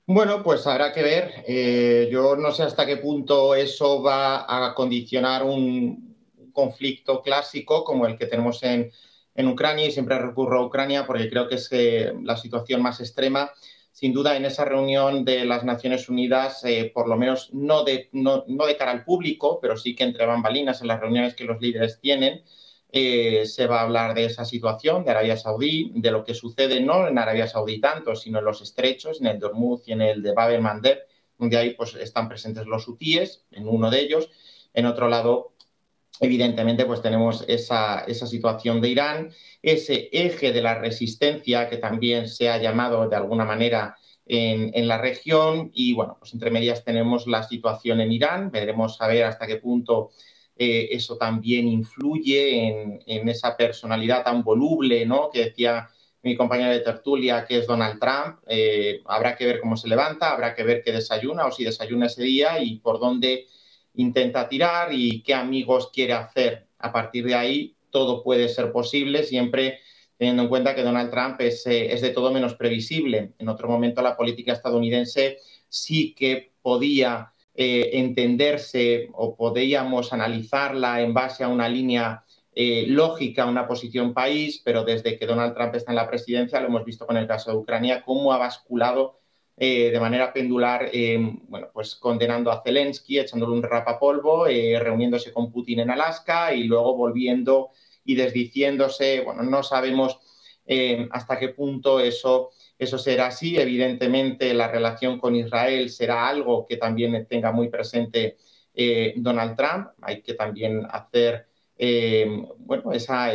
Bueno, pues habrá que ver. Eh, yo no sé hasta qué punto eso va a condicionar un conflicto clásico como el que tenemos en, en Ucrania, y siempre recurro a Ucrania porque creo que es eh, la situación más extrema. Sin duda, en esa reunión de las Naciones Unidas, eh, por lo menos no de, no, no de cara al público, pero sí que entre bambalinas en las reuniones que los líderes tienen, Eh, se va a hablar de esa situación de Arabia Saudí, de lo que sucede no en Arabia Saudí tanto, sino en los estrechos, en el de Hormuz y en el de Bab el-Mandeb, donde ahí pues, están presentes los hutíes, en uno de ellos. En otro lado, evidentemente, pues tenemos esa, esa situación de Irán, ese eje de la resistencia que también se ha llamado de alguna manera en, en la región, y bueno, pues entre medias tenemos la situación en Irán. Veremos a ver hasta qué punto eh, eso también influye en, en esa personalidad tan voluble, ¿no?, que decía mi compañero de tertulia, que es Donald Trump. Eh, habrá que ver cómo se levanta, habrá que ver qué desayuna o si desayuna ese día y por dónde intenta tirar y qué amigos quiere hacer. A partir de ahí, todo puede ser posible, siempre teniendo en cuenta que Donald Trump es, eh, es de todo menos previsible. En otro momento, la política estadounidense sí que podía eh, entenderse o podíamos analizarla en base a una línea eh, lógica, una posición país, pero desde que Donald Trump está en la presidencia, lo hemos visto con el caso de Ucrania, cómo ha basculado Eh, de manera pendular, eh, bueno, pues condenando a Zelensky, echándole un rapapolvo, eh, reuniéndose con Putin en Alaska y luego volviendo y desdiciéndose. Bueno, no sabemos eh, hasta qué punto eso, eso será así. Evidentemente, la relación con Israel será algo que también tenga muy presente eh, Donald Trump. Hay que también hacer eh, bueno, esa,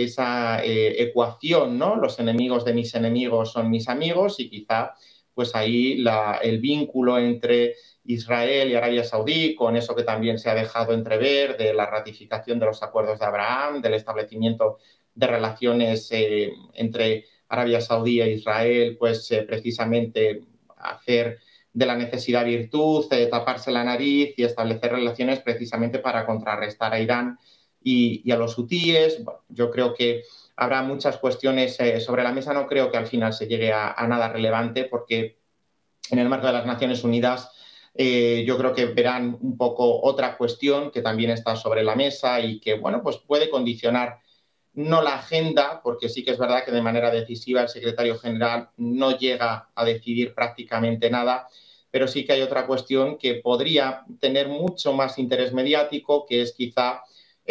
esa eh, ecuación, ¿no? Los enemigos de mis enemigos son mis amigos, y quizá pues ahí la, el vínculo entre Israel y Arabia Saudí, con eso que también se ha dejado entrever de la ratificación de los acuerdos de Abraham, del establecimiento de relaciones eh, entre Arabia Saudí e Israel, pues eh, precisamente hacer de la necesidad virtud, eh, taparse la nariz y establecer relaciones precisamente para contrarrestar a Irán y, y a los hutíes. Bueno, yo creo que habrá muchas cuestiones eh, sobre la mesa. No creo que al final se llegue a, a nada relevante, porque en el marco de las Naciones Unidas eh, yo creo que verán un poco otra cuestión que también está sobre la mesa y que, bueno, pues puede condicionar no la agenda, porque sí que es verdad que de manera decisiva el secretario general no llega a decidir prácticamente nada, pero sí que hay otra cuestión que podría tener mucho más interés mediático, que es quizá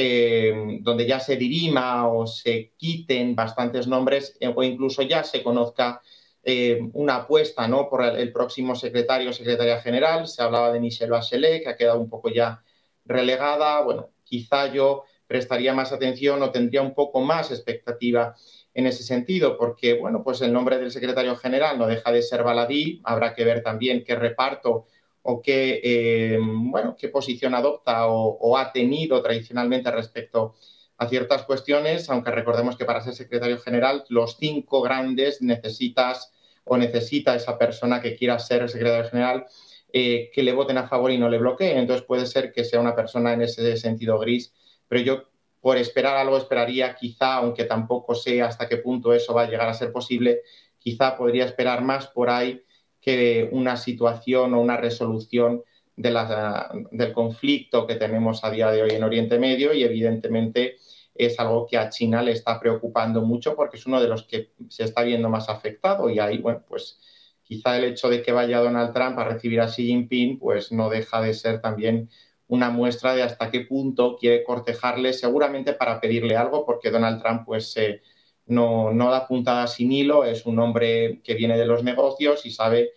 Eh, donde ya se dirima o se quiten bastantes nombres eh, o incluso ya se conozca eh, una apuesta, ¿no?, por el, el próximo secretario o secretaria general. Se hablaba de Michelle Bachelet, que ha quedado un poco ya relegada. Bueno, quizá yo prestaría más atención o tendría un poco más expectativa en ese sentido, porque, bueno, pues el nombre del secretario general no deja de ser baladí. Habrá que ver también qué reparto o qué, eh, bueno, qué posición adopta o, o ha tenido tradicionalmente respecto a ciertas cuestiones, aunque recordemos que para ser secretario general los cinco grandes necesitas o necesita esa persona que quiera ser el secretario general eh, que le voten a favor y no le bloqueen. Entonces puede ser que sea una persona en ese sentido gris, pero yo por esperar algo esperaría quizá, aunque tampoco sé hasta qué punto eso va a llegar a ser posible, quizá podría esperar más por ahí que una situación o una resolución de la, del conflicto que tenemos a día de hoy en Oriente Medio, y evidentemente es algo que a China le está preocupando mucho porque es uno de los que se está viendo más afectado, y ahí, bueno, pues quizá el hecho de que vaya Donald Trump a recibir a Xi Jinping pues no deja de ser también una muestra de hasta qué punto quiere cortejarle, seguramente para pedirle algo, porque Donald Trump pues eh, No, no da puntada sin hilo. Es un hombre que viene de los negocios y sabe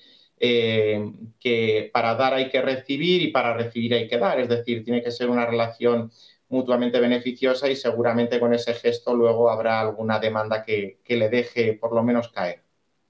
eh, que para dar hay que recibir y para recibir hay que dar. Es decir, tiene que ser una relación mutuamente beneficiosa, y seguramente con ese gesto luego habrá alguna demanda que, que le deje por lo menos caer.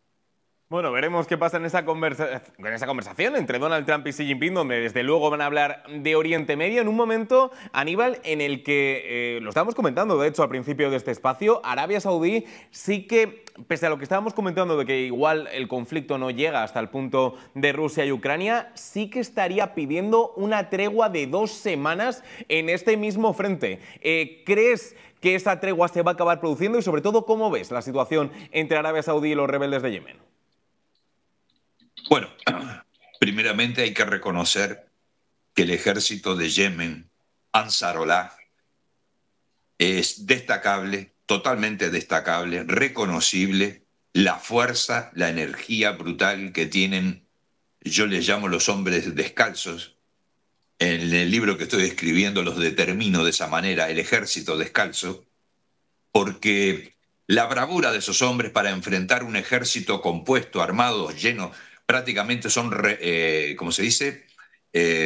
Bueno, veremos qué pasa en esa, conversa en esa conversación entre Donald Trump y Xi Jinping, donde desde luego van a hablar de Oriente Medio en un momento, Aníbal, en el que, eh, lo estábamos comentando de hecho al principio de este espacio, Arabia Saudí sí que, pese a lo que estábamos comentando de que igual el conflicto no llega hasta el punto de Rusia y Ucrania, sí que estaría pidiendo una tregua de dos semanas en este mismo frente. Eh, ¿Crees que esa tregua se va a acabar produciendo? Y sobre todo, ¿cómo ves la situación entre Arabia Saudí y los rebeldes de Yemen? Bueno, primeramente hay que reconocer que el ejército de Yemen, Ansarollah, es destacable, totalmente destacable, reconocible, la fuerza, la energía brutal que tienen, yo les llamo los hombres descalzos. En el libro que estoy escribiendo los determino de esa manera, el ejército descalzo, porque la bravura de esos hombres para enfrentar un ejército compuesto, armado, lleno, prácticamente son, eh, ¿cómo se dice? Eh,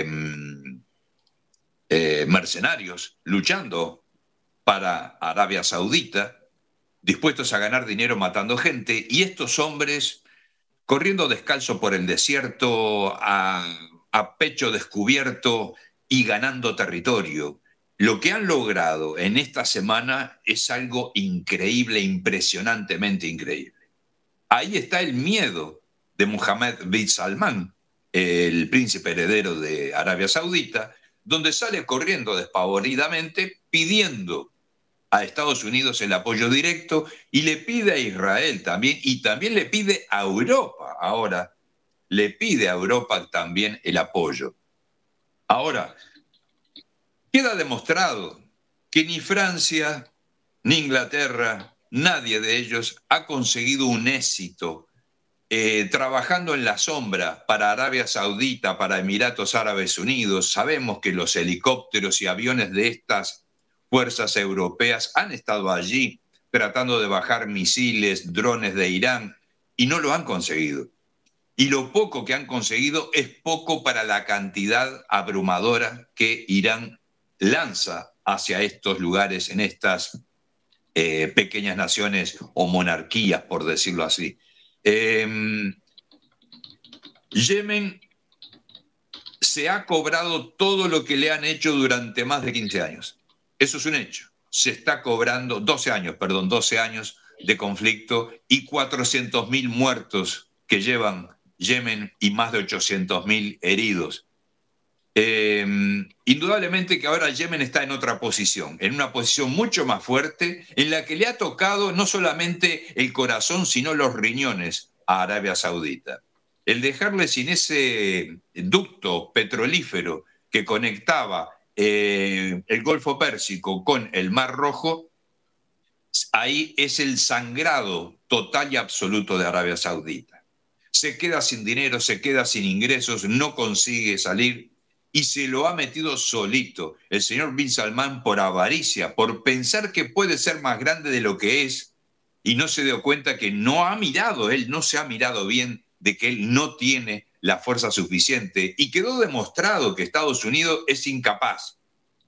eh, mercenarios luchando para Arabia Saudita, dispuestos a ganar dinero matando gente, y estos hombres corriendo descalzo por el desierto, a, a pecho descubierto y ganando territorio. Lo que han logrado en esta semana es algo increíble, impresionantemente increíble. Ahí está el miedo de Mohammed bin Salman, el príncipe heredero de Arabia Saudita, donde sale corriendo despavoridamente pidiendo a Estados Unidos el apoyo directo y le pide a Israel también, y también le pide a Europa, ahora le pide a Europa también el apoyo. Ahora, queda demostrado que ni Francia, ni Inglaterra, nadie de ellos ha conseguido un éxito eh, trabajando en la sombra para Arabia Saudita, para Emiratos Árabes Unidos. Sabemos que los helicópteros y aviones de estas fuerzas europeas han estado allí tratando de bajar misiles, drones de Irán, y no lo han conseguido. Y lo poco que han conseguido es poco para la cantidad abrumadora que Irán lanza hacia estos lugares, en estas eh, pequeñas naciones o monarquías, por decirlo así. Eh, Yemen se ha cobrado todo lo que le han hecho durante más de quince años. Eso es un hecho. Se está cobrando doce años, perdón, doce años de conflicto y cuatrocientos mil muertos que llevan Yemen y más de ochocientos mil heridos. Eh, indudablemente que ahora Yemen está en otra posición, en una posición mucho más fuerte, en la que le ha tocado no solamente el corazón, sino los riñones a Arabia Saudita. El dejarle sin ese ducto petrolífero que conectaba eh, el Golfo Pérsico con el Mar Rojo, ahí es el sangrado total y absoluto de Arabia Saudita. Se queda sin dinero, se queda sin ingresos, no consigue salir y se lo ha metido solito el señor bin Salman por avaricia, por pensar que puede ser más grande de lo que es, y no se dio cuenta que no ha mirado, él no se ha mirado bien de que él no tiene la fuerza suficiente, y quedó demostrado que Estados Unidos es incapaz,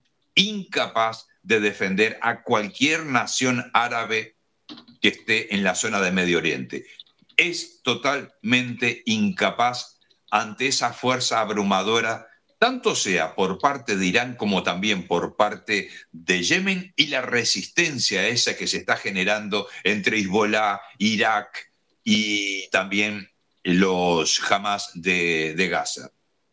incapaz de defender a cualquier nación árabe que esté en la zona de Medio Oriente. Es totalmente incapaz ante esa fuerza abrumadora, tanto sea por parte de Irán como también por parte de Yemen, y la resistencia esa que se está generando entre Hezbollah, Irak y también los Hamas de, de Gaza.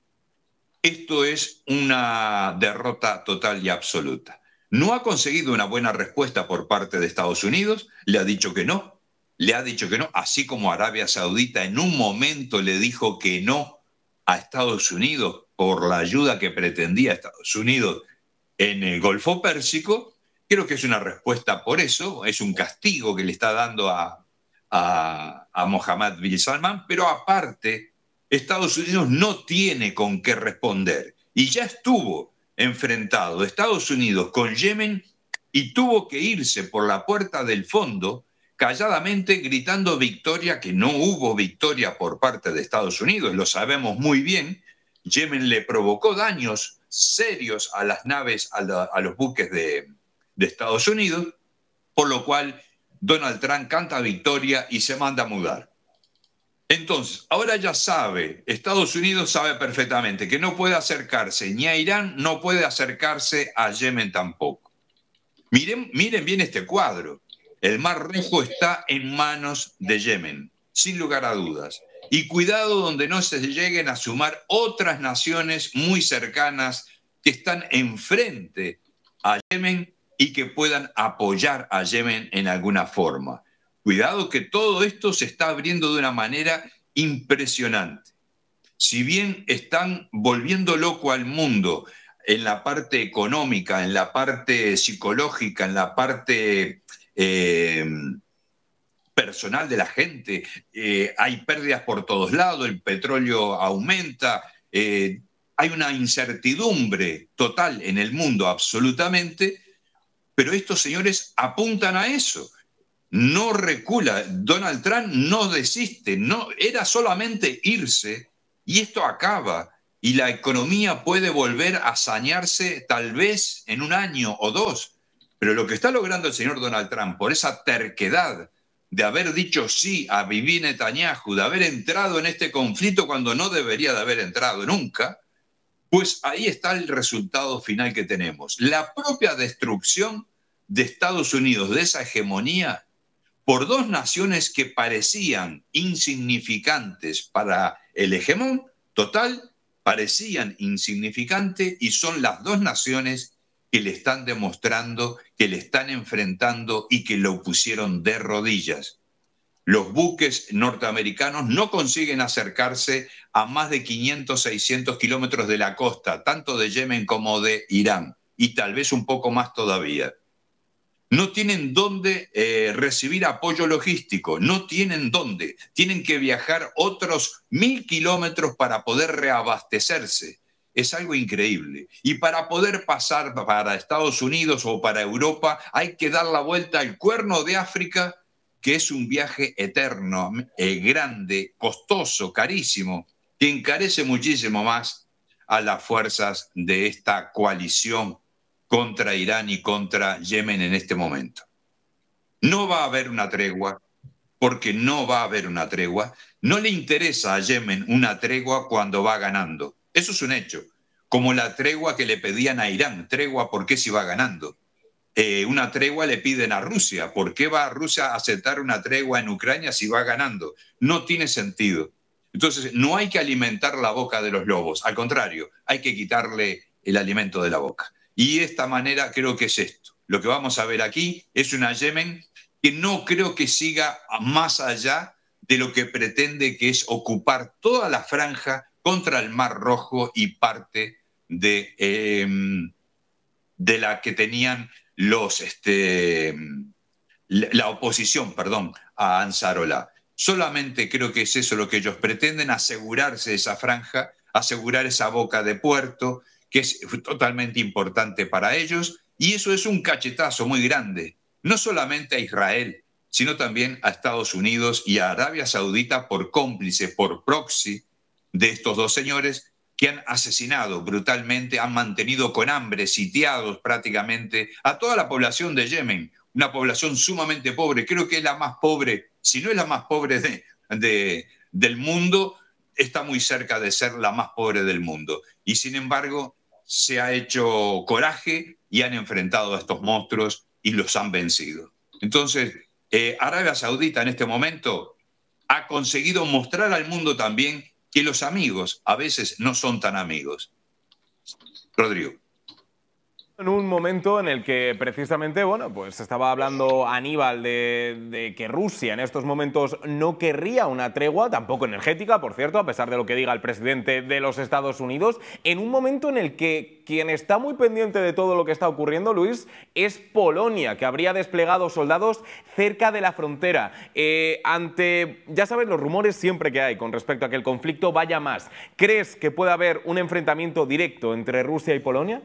Esto es una derrota total y absoluta. No ha conseguido una buena respuesta por parte de Estados Unidos, le ha dicho que no, le ha dicho que no, así como Arabia Saudita en un momento le dijo que no a Estados Unidos por la ayuda que pretendía Estados Unidos en el Golfo Pérsico. Creo que es una respuesta por eso, es un castigo que le está dando a, a, a Mohammed bin Salman, pero aparte, Estados Unidos no tiene con qué responder, y ya estuvo enfrentado Estados Unidos con Yemen y tuvo que irse por la puerta del fondo calladamente gritando victoria, que no hubo victoria por parte de Estados Unidos, lo sabemos muy bien. Yemen le provocó daños serios a las naves, a, la, a los buques de, de Estados Unidos, por lo cual Donald Trump canta victoria y se manda a mudar. Entonces, ahora ya sabe, Estados Unidos sabe perfectamente que no puede acercarse ni a Irán, no puede acercarse a Yemen tampoco. Miren, miren bien este cuadro. El Mar Rojo está en manos de Yemen, sin lugar a dudas. Y cuidado donde no se lleguen a sumar otras naciones muy cercanas que están enfrente a Yemen y que puedan apoyar a Yemen en alguna forma. Cuidado que todo esto se está abriendo de una manera impresionante. si bien están volviendo loco al mundo en la parte económica, en la parte psicológica, en la parte eh, personal de la gente, eh, hay pérdidas por todos lados, el petróleo aumenta, eh, hay una incertidumbre total en el mundo absolutamente, pero estos señores apuntan a eso. No recula, Donald Trump no desiste, no, era solamente irse y esto acaba y la economía puede volver a sanearse tal vez en un año o dos, pero lo que está logrando el señor Donald Trump por esa terquedad de haber dicho sí a Bibi Netanyahu, de haber entrado en este conflicto cuando no debería de haber entrado nunca, pues ahí está el resultado final que tenemos. La propia destrucción de Estados Unidos, de esa hegemonía, por dos naciones que parecían insignificantes para el hegemón total, parecían insignificantes y son las dos naciones que le están demostrando, que le están enfrentando y que lo pusieron de rodillas. Los buques norteamericanos no consiguen acercarse a más de quinientos, seiscientos kilómetros de la costa, tanto de Yemen como de Irán, y tal vez un poco más todavía. No tienen dónde eh, recibir apoyo logístico, no tienen dónde. Tienen que viajar otros mil kilómetros para poder reabastecerse. Es algo increíble. Y para poder pasar para Estados Unidos o para Europa hay que dar la vuelta al Cuerno de África, que es un viaje eterno, eh, grande, costoso, carísimo, que encarece muchísimo más a las fuerzas de esta coalición contra Irán y contra Yemen en este momento. No va a haber una tregua, porque no va a haber una tregua. No le interesa a Yemen una tregua cuando va ganando. Eso es un hecho. Como la tregua que le pedían a Irán. Tregua, ¿por qué si va ganando? Eh, una tregua le piden a Rusia. ¿Por qué va a Rusia a aceptar una tregua en Ucrania si va ganando? No tiene sentido. Entonces, no hay que alimentar la boca de los lobos. Al contrario, hay que quitarle el alimento de la boca. Y de esta manera creo que es esto. Lo que vamos a ver aquí es una Yemen que no creo que siga más allá de lo que pretende, que es ocupar toda la franja contra el Mar Rojo y parte de, eh, de la que tenían los, este, la oposición, perdón, a Ansarollah. Solamente creo que es eso lo que ellos pretenden, asegurarse esa franja, asegurar esa boca de puerto, que es totalmente importante para ellos, y eso es un cachetazo muy grande, no solamente a Israel, sino también a Estados Unidos y a Arabia Saudita por cómplice, por proxy de estos dos señores que han asesinado brutalmente, han mantenido con hambre, sitiados prácticamente a toda la población de Yemen, una población sumamente pobre, creo que es la más pobre, si no es la más pobre de, de, del mundo, está muy cerca de ser la más pobre del mundo. Y sin embargo, se ha hecho coraje y han enfrentado a estos monstruos y los han vencido. Entonces, eh, Arabia Saudita en este momento ha conseguido mostrar al mundo también que los amigos a veces no son tan amigos. Rodrigo. En un momento en el que precisamente, bueno, pues estaba hablando Aníbal de, de que Rusia en estos momentos no querría una tregua, tampoco energética, por cierto, a pesar de lo que diga el presidente de los Estados Unidos, en un momento en el que quien está muy pendiente de todo lo que está ocurriendo, Luis, es Polonia, que habría desplegado soldados cerca de la frontera. Eh, ante, ya sabes, los rumores siempre que hay con respecto a que el conflicto vaya más. ¿Crees que puede haber un enfrentamiento directo entre Rusia y Polonia?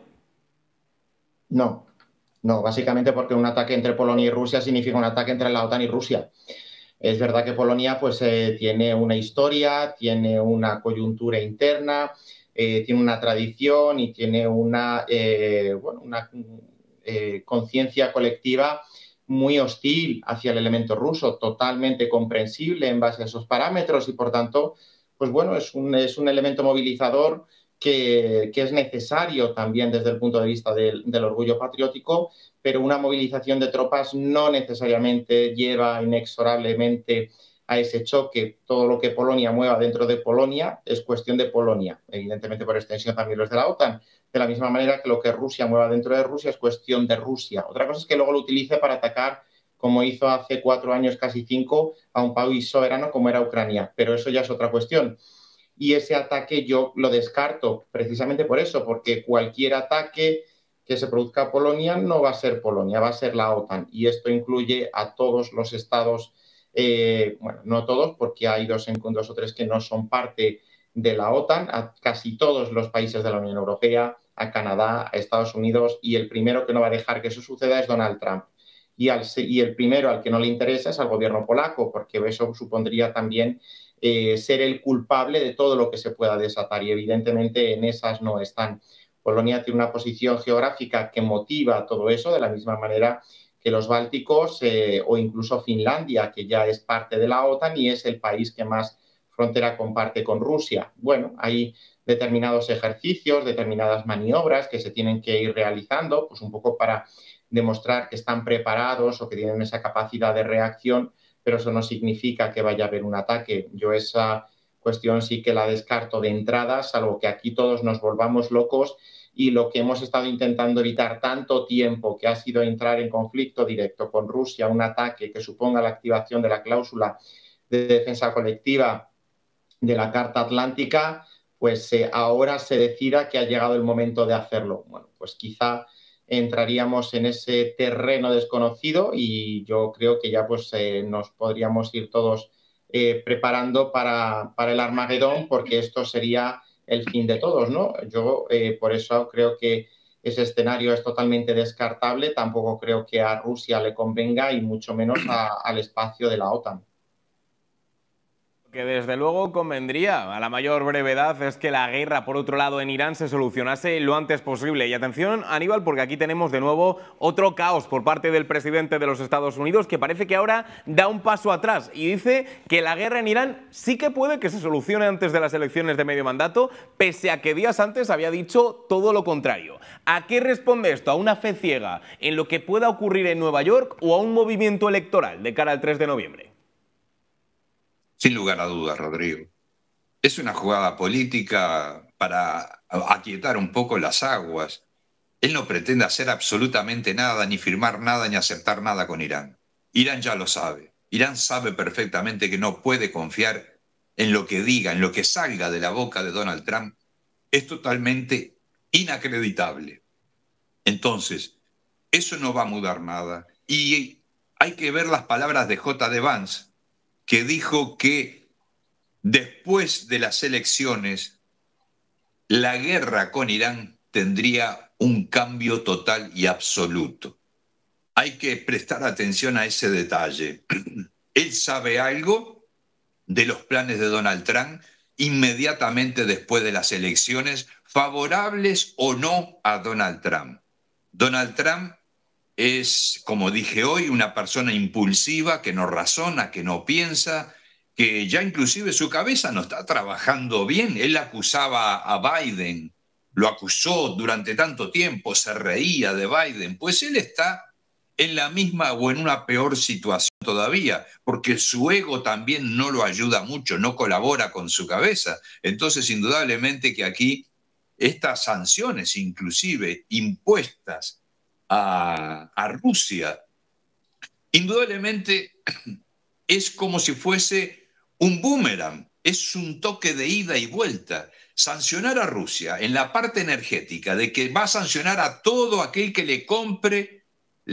No, no, básicamente porque un ataque entre Polonia y Rusia significa un ataque entre la OTAN y Rusia. Es verdad que Polonia pues, eh, tiene una historia, tiene una coyuntura interna, eh, tiene una tradición y tiene una, eh, bueno, una eh, conciencia colectiva muy hostil hacia el elemento ruso, totalmente comprensible en base a esos parámetros y, por tanto, pues bueno, es un, es un elemento movilizador Que, que es necesario también desde el punto de vista del, del orgullo patriótico, pero una movilización de tropas no necesariamente lleva inexorablemente a ese choque. Todo lo que Polonia mueva dentro de Polonia es cuestión de Polonia, evidentemente por extensión también los de la OTAN, de la misma manera que lo que Rusia mueva dentro de Rusia es cuestión de Rusia. Otra cosa es que luego lo utilice para atacar, como hizo hace cuatro años, casi cinco, a un país soberano como era Ucrania, pero eso ya es otra cuestión. y ese ataque yo lo descarto precisamente por eso, porque cualquier ataque que se produzca a Polonia no va a ser Polonia, va a ser la OTAN, y esto incluye a todos los estados, eh, bueno, no todos, porque hay dos, dos o tres que no son parte de la OTAN, a casi todos los países de la Unión Europea, a Canadá, a Estados Unidos, y el primero que no va a dejar que eso suceda es Donald Trump. Y, al, y el primero al que no le interesa es al gobierno polaco, porque eso supondría también eh, ser el culpable de todo lo que se pueda desatar, y evidentemente en esas no están. Polonia tiene una posición geográfica que motiva todo eso, de la misma manera que los bálticos eh, o incluso Finlandia, que ya es parte de la OTAN y es el país que más frontera comparte con Rusia. Bueno, hay determinados ejercicios, determinadas maniobras que se tienen que ir realizando, pues un poco para demostrar que están preparados o que tienen esa capacidad de reacción, pero eso no significa que vaya a haber un ataque. Yo esa cuestión sí que la descarto de entrada, salvo que aquí todos nos volvamos locos y lo que hemos estado intentando evitar tanto tiempo, que ha sido entrar en conflicto directo con Rusia, un ataque que suponga la activación de la cláusula de defensa colectiva de la Carta Atlántica, pues eh, ahora se decida que ha llegado el momento de hacerlo. Bueno, pues quizá entraríamos en ese terreno desconocido y yo creo que ya pues eh, nos podríamos ir todos eh, preparando para, para el Armagedón, porque esto sería el fin de todos, ¿no? Yo eh, por eso creo que ese escenario es totalmente descartable, tampoco creo que a Rusia le convenga y mucho menos a, al espacio de la OTAN. Que desde luego convendría a la mayor brevedad es que la guerra, por otro lado, en Irán se solucionase lo antes posible. Y atención, Aníbal, porque aquí tenemos de nuevo otro caos por parte del presidente de los Estados Unidos, que parece que ahora da un paso atrás y dice que la guerra en Irán sí que puede que se solucione antes de las elecciones de medio mandato, pese a que días antes había dicho todo lo contrario. ¿A qué responde esto? ¿A una fe ciega en lo que pueda ocurrir en Nueva York o a un movimiento electoral de cara al tres de noviembre? Sin lugar a dudas, Rodrigo. Es una jugada política para aquietar un poco las aguas. Él no pretende hacer absolutamente nada, ni firmar nada, ni aceptar nada con Irán. Irán ya lo sabe. Irán sabe perfectamente que no puede confiar en lo que diga, en lo que salga de la boca de Donald Trump. Es totalmente inacreditable. Entonces, eso no va a mudar nada. Y hay que ver las palabras de J D Vance, que dijo que después de las elecciones la guerra con Irán tendría un cambio total y absoluto. Hay que prestar atención a ese detalle. Él sabe algo de los planes de Donald Trump inmediatamente después de las elecciones, favorables o no a Donald Trump. Donald Trump es, como dije hoy, una persona impulsiva que no razona, que no piensa, que ya inclusive su cabeza no está trabajando bien. Él acusaba a Biden, lo acusó durante tanto tiempo, se reía de Biden. Pues él está en la misma o en una peor situación todavía, porque su ego también no lo ayuda mucho, no colabora con su cabeza. Entonces, indudablemente que aquí estas sanciones, inclusive impuestas A, a Rusia, indudablemente es como si fuese un boomerang, es un toque de ida y vuelta. Sancionar a Rusia en la parte energética, de que va a sancionar a todo aquel que le compre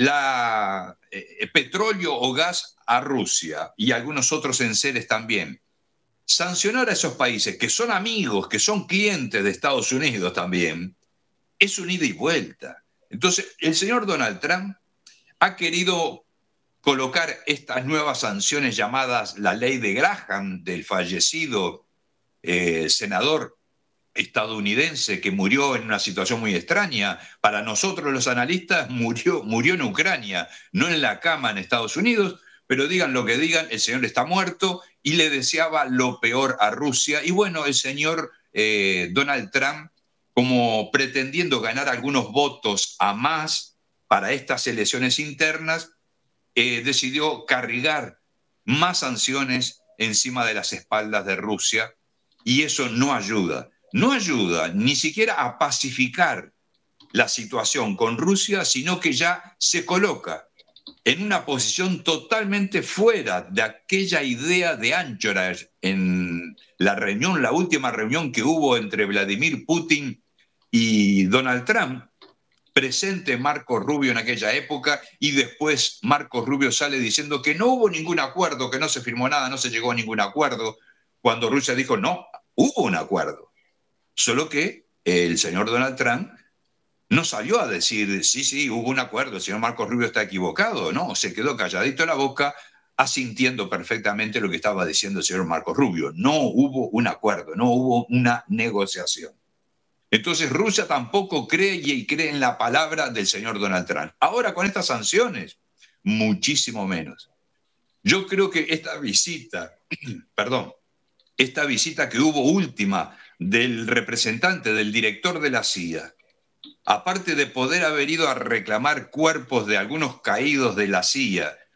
la, eh, petróleo o gas a Rusia y algunos otros enseres también. Sancionar a esos países que son amigos, que son clientes de Estados Unidos también, es un ida y vuelta. Entonces, el señor Donald Trump ha querido colocar estas nuevas sanciones llamadas la ley de Graham, del fallecido eh, senador estadounidense que murió en una situación muy extraña. Para nosotros los analistas murió, murió en Ucrania, no en la cama en Estados Unidos, pero digan lo que digan, el señor está muerto y le deseaba lo peor a Rusia. Y bueno, el señor eh, Donald Trump, como pretendiendo ganar algunos votos a más para estas elecciones internas, eh, decidió cargar más sanciones encima de las espaldas de Rusia, y eso no ayuda. No ayuda ni siquiera a pacificar la situación con Rusia, sino que ya se coloca en una posición totalmente fuera de aquella idea de Anchorage en la reunión, la última reunión que hubo entre Vladimir Putin y Donald Trump, presente Marco Rubio en aquella época, y después Marco Rubio sale diciendo que no hubo ningún acuerdo, que no se firmó nada, no se llegó a ningún acuerdo, cuando Rusia dijo no, hubo un acuerdo. Solo que el señor Donald Trump no salió a decir, sí, sí, hubo un acuerdo, el señor Marco Rubio está equivocado, no, se quedó calladito la boca, asintiendo perfectamente lo que estaba diciendo el señor Marco Rubio. No hubo un acuerdo, no hubo una negociación. Entonces Rusia tampoco cree y cree en la palabra del señor Donald Trump. Ahora con estas sanciones, muchísimo menos. Yo creo que esta visita, perdón, esta visita que hubo última del representante, del director de la C I A, aparte de poder haber ido a reclamar cuerpos de algunos caídos de la C I A